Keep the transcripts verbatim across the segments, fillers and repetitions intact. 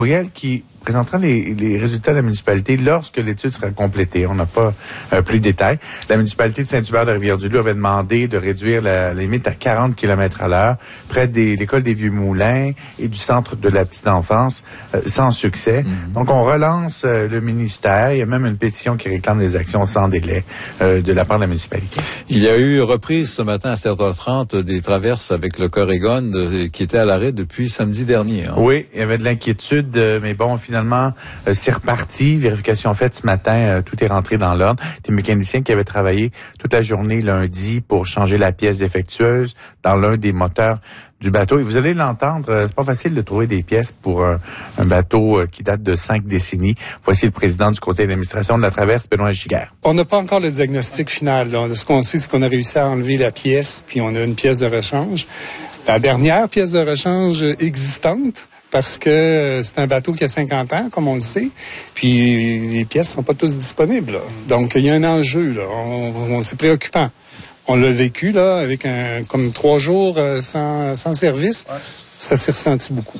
courriel qui présentera les, les résultats de la municipalité lorsque l'étude sera complétée. On n'a pas euh, plus de détails. La municipalité de Saint-Hubert de Rivière-du-Loup avait demandé de réduire la, la limite à quarante kilomètres à l'heure près de l'école des Vieux-Moulins et du centre de la petite enfance, euh, sans succès. Mm-hmm. Donc, on relance euh, le ministère. Il y a même une pétition qui réclame des actions sans délai euh, de la part de la municipalité. Il y a eu reprise ce matin à sept heures trente des traverses avec le Corégon euh, qui était à l'arrêt depuis samedi dernier. Hein? Oui, il y avait de l'inquiétude, euh, mais bon, finalement, euh, c'est reparti. Vérification faite ce matin, euh, tout est rentré dans l'ordre. Des mécaniciens qui avaient travaillé toute la journée lundi pour changer la pièce défectueuse dans l'un des moteurs du bateau. Et vous allez l'entendre, euh, c'est pas facile de trouver des pièces pour euh, un bateau euh, qui date de cinq décennies. Voici le président du conseil d'administration de la Traverse, Benoît Giguère. On n'a pas encore le diagnostic final. Là. Ce qu'on sait, c'est qu'on a réussi à enlever la pièce, puis on a une pièce de rechange. La dernière pièce de rechange existante, parce que c'est un bateau qui a cinquante ans, comme on le sait, puis les pièces sont pas tous disponibles. Là. Donc, il y a un enjeu, là. On, on, c'est préoccupant. On l'a vécu, là, avec un comme trois jours sans, sans service. Ouais. Ça s'est ressenti beaucoup.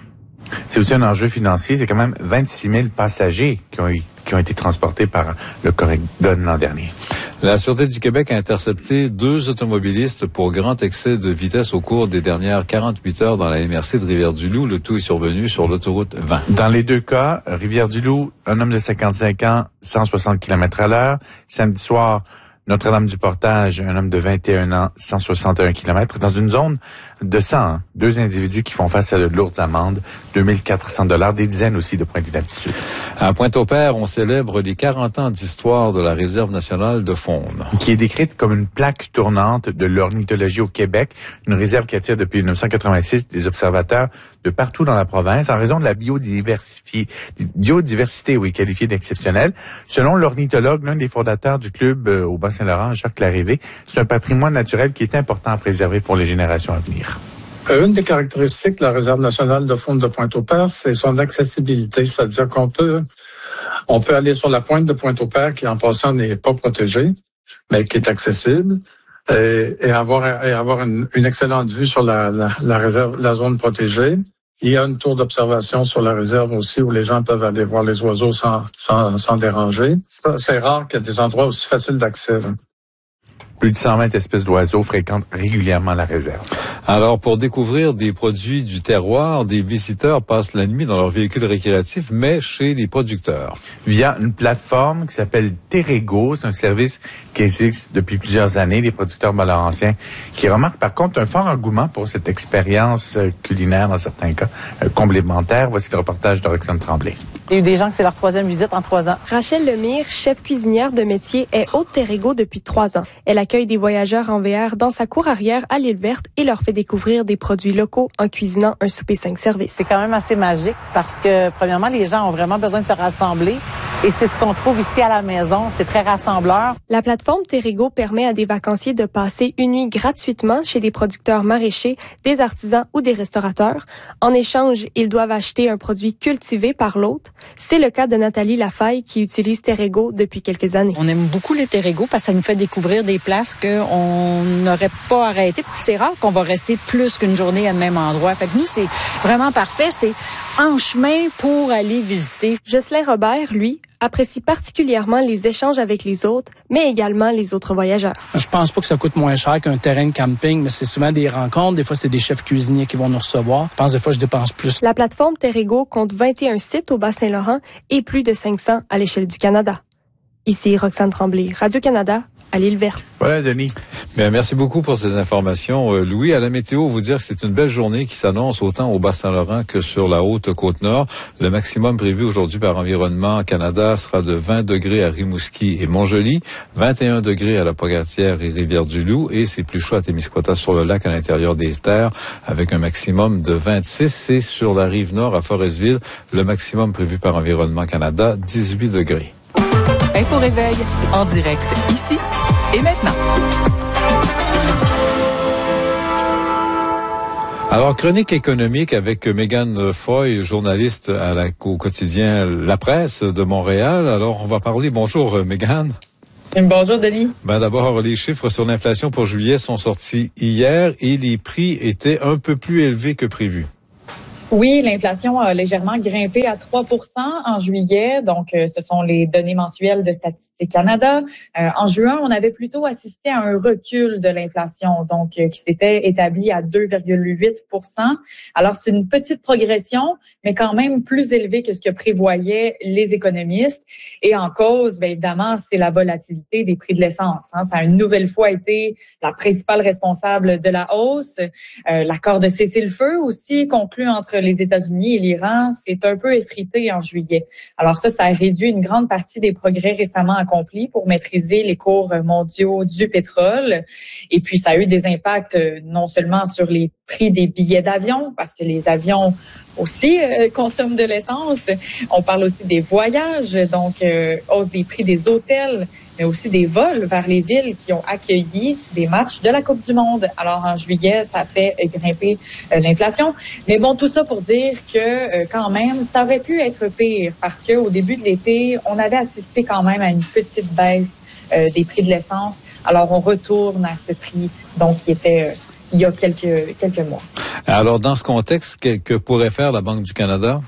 C'est aussi un enjeu financier. C'est quand même vingt-six mille passagers qui ont, eu, qui ont été transportés par le Corégon l'an dernier. La Sûreté du Québec a intercepté deux automobilistes pour grand excès de vitesse au cours des dernières quarante-huit heures dans la M R C de Rivière-du-Loup. Le tout est survenu sur l'autoroute vingt. Dans les deux cas, Rivière-du-Loup, un homme de cinquante-cinq ans, cent soixante kilomètres à l'heure. Samedi soir, Notre-Dame-du-Portage, un homme de vingt et un ans, cent soixante et un kilomètres, dans une zone de cent, hein, deux individus qui font face à de lourdes amendes, deux mille quatre cents dollars, des dizaines aussi de points d'altitude. À Pointe-au-Père, on célèbre les quarante ans d'histoire de la Réserve nationale de faune. Qui est décrite comme une plaque tournante de l'ornithologie au Québec, une réserve qui attire depuis dix-neuf cent quatre-vingt-six des observateurs de partout dans la province en raison de la biodiversité, biodiversité oui, qualifiée d'exceptionnelle. Selon l'ornithologue, l'un des fondateurs du club euh, au Bas-Saint-Laurent, Jacques Larrivé, c'est un patrimoine naturel qui est important à préserver pour les générations à venir. Une des caractéristiques de la Réserve nationale de faune de Pointe-au-Père, c'est son accessibilité, c'est-à-dire qu'on peut on peut aller sur la pointe de Pointe-au-Père qui, en passant, n'est pas protégée, mais qui est accessible, et, et avoir et avoir une, une excellente vue sur la, la, la réserve, la zone protégée. Il y a une tour d'observation sur la réserve aussi où les gens peuvent aller voir les oiseaux sans sans, sans déranger. Ça, c'est rare qu'il y ait des endroits aussi faciles d'accès, là. Plus de cent vingt espèces d'oiseaux fréquentent régulièrement la réserve. Alors, pour découvrir des produits du terroir, des visiteurs passent la nuit dans leur véhicule récréatif, mais chez les producteurs. Via une plateforme qui s'appelle Terrego, c'est un service qui existe depuis plusieurs années, les producteurs malauranciens, qui remarquent par contre un fort engouement pour cette expérience culinaire, dans certains cas, complémentaire. Voici le reportage de Roxane Tremblay. Il y a eu des gens que c'est leur troisième visite en trois ans. Rachel Lemire, chef cuisinière de métier, est hôte Terrego depuis trois ans. Elle accueille des voyageurs en V R dans sa cour arrière à l'île Verte et leur fait découvrir des produits locaux en cuisinant un souper cinq services. C'est quand même assez magique parce que, premièrement, les gens ont vraiment besoin de se rassembler et c'est ce qu'on trouve ici à la maison. C'est très rassembleur. La plateforme Terrego permet à des vacanciers de passer une nuit gratuitement chez des producteurs maraîchers, des artisans ou des restaurateurs. En échange, ils doivent acheter un produit cultivé par l'hôte. C'est le cas de Nathalie Lafaille qui utilise Terrego depuis quelques années. On aime beaucoup les Terrego parce que ça nous fait découvrir des places qu'on n'aurait pas arrêtées. C'est rare qu'on va rester plus qu'une journée à un même endroit. Fait que nous, c'est vraiment parfait. C'est en chemin pour aller visiter. Jocelyn Robert, lui, apprécie particulièrement les échanges avec les autres, mais également les autres voyageurs. Je pense pas que ça coûte moins cher qu'un terrain de camping, mais c'est souvent des rencontres. Des fois, c'est des chefs cuisiniers qui vont nous recevoir. Je pense des fois, je dépense plus. La plateforme Terrego compte vingt et un sites au Bas-Saint-Laurent et plus de cinq cents à l'échelle du Canada. Ici Roxane Tremblay, Radio-Canada, à l'île Verte. Voilà, Denis. Bien, merci beaucoup pour ces informations. Euh, Louis, à la météo, vous dire que c'est une belle journée qui s'annonce autant au Bas-Saint-Laurent que sur la Haute-Côte-Nord. Le maximum prévu aujourd'hui par Environnement Canada sera de vingt degrés à Rimouski et Montjoly, vingt et un degrés à la Pocatière et Rivière-du-Loup, et c'est plus chaud à Témiscouata sur le lac à l'intérieur des terres, avec un maximum de vingt-six. Et sur la rive nord à Forestville, le maximum prévu par Environnement Canada, dix-huit degrés. Info Réveil, en direct, ici et maintenant. Alors, chronique économique avec Mégane Foy, journaliste à la, au quotidien La Presse de Montréal. Alors, on va parler. Bonjour, Mégane. Bonjour, Denis. Ben, d'abord, les chiffres sur l'inflation pour juillet sont sortis hier et les prix étaient un peu plus élevés que prévu. Oui, l'inflation a légèrement grimpé à trois pour cent en juillet. Donc, euh, ce sont les données mensuelles de Statistique Canada. Euh, en juin, on avait plutôt assisté à un recul de l'inflation, donc euh, qui s'était établi à deux virgule huit pour cent. Alors, c'est une petite progression, mais quand même plus élevée que ce que prévoyaient les économistes. Et en cause, bien évidemment, c'est la volatilité des prix de l'essence. Hein. Ça a une nouvelle fois été la principale responsable de la hausse. Euh, l'accord de cessez-le-feu aussi conclu entre les États-Unis et l'Iran, c'est un peu effrité en juillet. Alors ça, ça a réduit une grande partie des progrès récemment accomplis pour maîtriser les cours mondiaux du pétrole. Et puis, ça a eu des impacts non seulement sur les prix des billets d'avion, parce que les avions aussi euh, consomment de l'essence. On parle aussi des voyages, donc euh, hausse des prix des hôtels, mais aussi des vols vers les villes qui ont accueilli des matchs de la Coupe du Monde. Alors, en juillet, ça fait grimper euh, l'inflation. Mais bon, tout ça pour dire que, euh, quand même, ça aurait pu être pire parce qu'au début de l'été, on avait assisté quand même à une petite baisse euh, des prix de l'essence. Alors, on retourne à ce prix, donc, qui était euh, il y a quelques, quelques mois. Alors, dans ce contexte, que, que pourrait faire la Banque du Canada?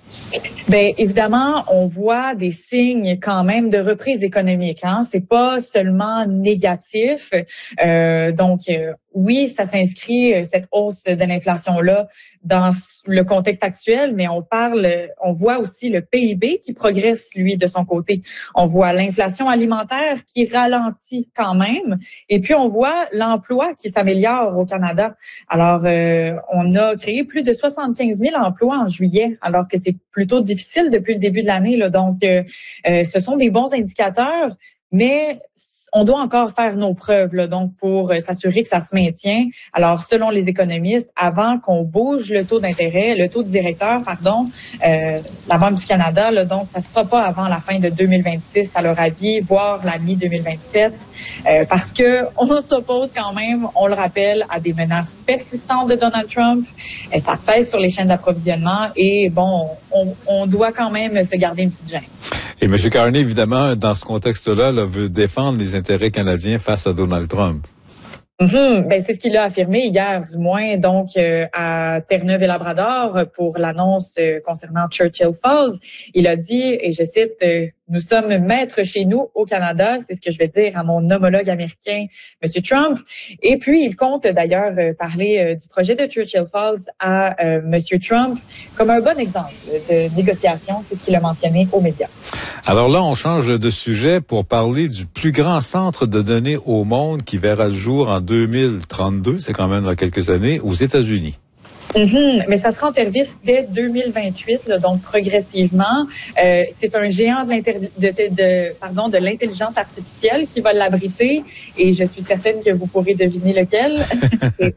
Bien, évidemment, on voit des signes quand même de reprise économique. Hein? C'est pas seulement négatif. Euh, donc, euh, oui, ça s'inscrit, cette hausse de l'inflation-là, dans le contexte actuel, mais on parle, on voit aussi le P I B qui progresse, lui, de son côté. On voit l'inflation alimentaire qui ralentit quand même, et puis on voit l'emploi qui s'améliore au Canada. Alors, euh, on a créé plus de soixante-quinze mille emplois en juillet, alors que c'est plutôt difficile depuis le début de l'année. Là. Donc, euh, euh, ce sont des bons indicateurs, mais on doit encore faire nos preuves là, donc pour euh, s'assurer que ça se maintient. Alors, selon les économistes, avant qu'on bouge le taux d'intérêt, le taux de directeur, pardon, euh, la Banque du Canada, là, donc ça se fera pas avant la fin de deux mille vingt-six, à leur avis, voire la mi-deux mille vingt-sept, euh, parce que on s'oppose quand même, on le rappelle, à des menaces persistantes de Donald Trump. Et ça pèse sur les chaînes d'approvisionnement et bon, on, on doit quand même se garder une petite gêne. Et M. Carney, évidemment, dans ce contexte-là, là, veut défendre les intérêts canadiens face à Donald Trump. Mm-hmm. Ben, c'est ce qu'il a affirmé hier, du moins, donc euh, à Terre-Neuve et Labrador pour l'annonce euh, concernant Churchill Falls. Il a dit, et je cite, euh, « Nous sommes maîtres chez nous au Canada », c'est ce que je vais dire à mon homologue américain, M. Trump. Et puis, il compte d'ailleurs euh, parler euh, du projet de Churchill Falls à euh, M. Trump comme un bon exemple de négociation, c'est ce qu'il a mentionné aux médias. Alors là, on change de sujet pour parler du plus grand centre de données au monde qui verra le jour en deux mille trente-deux, c'est quand même dans quelques années, aux États-Unis. Mm-hmm. Mais ça sera en service dès deux mille vingt-huit, là, donc progressivement. Euh, c'est un géant de, l'inter- de, de, de, pardon, de l'intelligence artificielle qui va l'abriter et je suis certaine que vous pourrez deviner lequel. C'est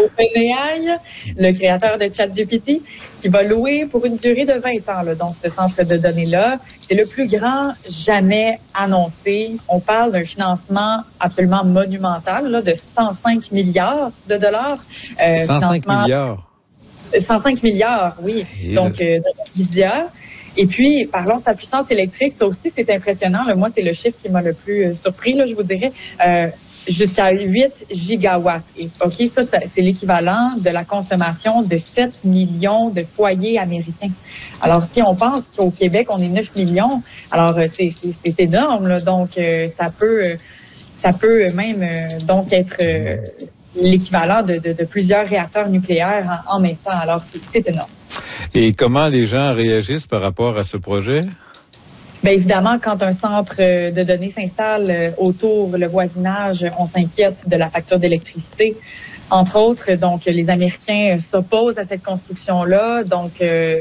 OpenAI, le créateur de ChatGPT, qui va louer pour une durée de vingt ans, là, donc ce centre de données-là. C'est le plus grand jamais annoncé. On parle d'un financement absolument monumental, là, de cent cinq milliards de dollars. Euh, cent cinq milliards? cent cinq milliards, oui. Et donc, euh, de Nvidia. Et puis, parlons de sa puissance électrique, ça aussi, c'est impressionnant. Là. Moi, c'est le chiffre qui m'a le plus euh, surpris, là, je vous dirais. Euh, jusqu'à huit gigawatts. Et, OK, ça, ça, c'est l'équivalent de la consommation de sept millions de foyers américains. Alors, si on pense qu'au Québec, on est neuf millions, alors c'est, c'est, c'est énorme. Là. Donc, euh, ça peut euh, ça peut même euh, donc être... Euh, l'équivalent de, de, de plusieurs réacteurs nucléaires en, en même temps. Alors, c'est, c'est énorme. Et comment les gens réagissent par rapport à ce projet? Bien évidemment, quand un centre de données s'installe autour, le voisinage, on s'inquiète de la facture d'électricité. Entre autres, donc, les Américains s'opposent à cette construction-là. Donc, euh,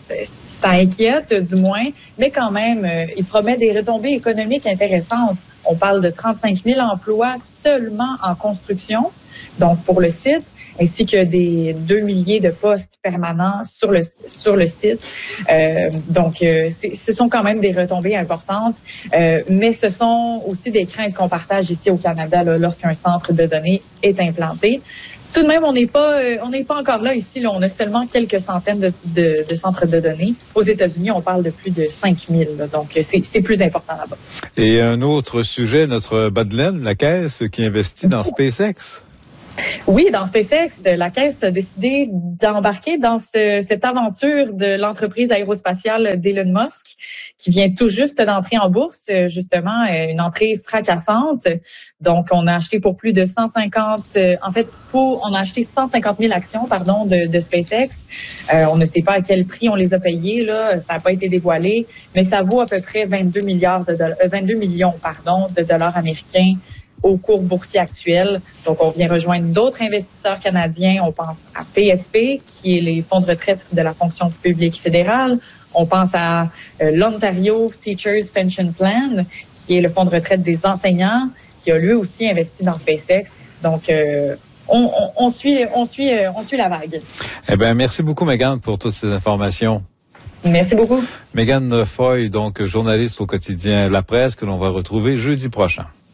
ça inquiète, du moins. Mais quand même, euh, il promet des retombées économiques intéressantes. On parle de trente-cinq mille emplois seulement en construction. Donc, pour le site, ainsi que des deux milliers de postes permanents sur le sur le site. Euh, donc, euh, c'est, ce sont quand même des retombées importantes, euh, mais ce sont aussi des craintes qu'on partage ici au Canada là, lorsqu'un centre de données est implanté. Tout de même, on n'est pas euh, on n'est pas encore là ici. Là, on a seulement quelques centaines de, de, de centres de données. Aux États-Unis, on parle de plus de cinq mille. Là, donc, c'est, c'est plus important là-bas. Et un autre sujet, notre bas de laine, la Caisse, qui investit dans SpaceX. Oui, dans SpaceX, la Caisse a décidé d'embarquer dans ce, cette aventure de l'entreprise aérospatiale d'Elon Musk, qui vient tout juste d'entrer en bourse, justement, une entrée fracassante. Donc, on a acheté pour plus de cent cinquante, en fait, pour, on a acheté cent cinquante mille actions, pardon, de, de SpaceX. Euh, on ne sait pas à quel prix on les a payées, là, ça n'a pas été dévoilé, mais ça vaut à peu près vingt-deux milliards de dollars, vingt-deux millions, pardon, de dollars américains au cours boursier actuel. Donc, on vient rejoindre d'autres investisseurs canadiens. On pense à P S P, qui est les fonds de retraite de la fonction publique fédérale. On pense à euh, l'Ontario Teachers Pension Plan, qui est le fonds de retraite des enseignants, qui a lui aussi investi dans SpaceX. Donc, euh, on, on, on suit, on suit, on suit la vague. Eh bien, merci beaucoup, Mégane, pour toutes ces informations. Merci beaucoup. Mégane Foy, donc journaliste au quotidien La Presse, que l'on va retrouver jeudi prochain.